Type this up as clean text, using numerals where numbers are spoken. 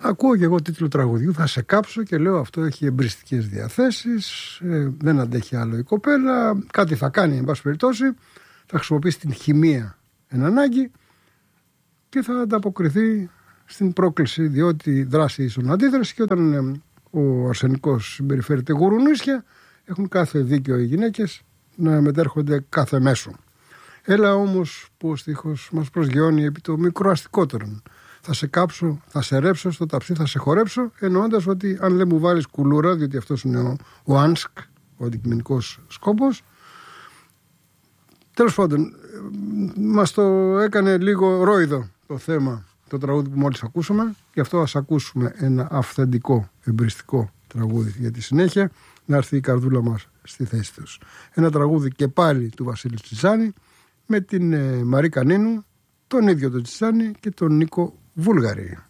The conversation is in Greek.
ακούω και εγώ τίτλο τραγουδιού, θα σε κάψω, και λέω αυτό έχει εμπριστικές διαθέσεις, δεν αντέχει άλλο η κοπέλα, κάτι θα κάνει εν πάση περιπτώσει, θα χρησιμοποιήσει την χημεία εν ανάγκη και θα ανταποκριθεί στην πρόκληση, διότι δράση ίσον αντίδραση, και όταν ο αρσενικός συμπεριφέρεται γουρουνίσια, έχουν κάθε δίκιο οι γυναίκες να μετέρχονται κάθε μέσο. Έλα όμως που ο στίχος μας προσγειώνει επί το μικροαστικότερον. Θα σε κάψω, θα σε ρέψω, στο ταψί θα σε χορέψω, εννοώντας ότι αν δεν μου βάλεις κουλούρα, διότι αυτός είναι ο άνσκ, ο αντικειμενικός σκόπος. Τέλος πάντων, μας το έκανε λίγο ρόιδο το θέμα, το τραγούδι που μόλις ακούσαμε, γι' αυτό ας ακούσουμε ένα αυθεντικό, εμπριστικό τραγούδι για τη συνέχεια, να έρθει η καρδούλα μας στη θέση τους. Ένα τραγούδι και πάλι του Βασίλη Τσιτσάνη, με την Μαρή Κανίνου, τον ίδιο τον Τσιτσάνη και τον Νίκο Βούλγαρη.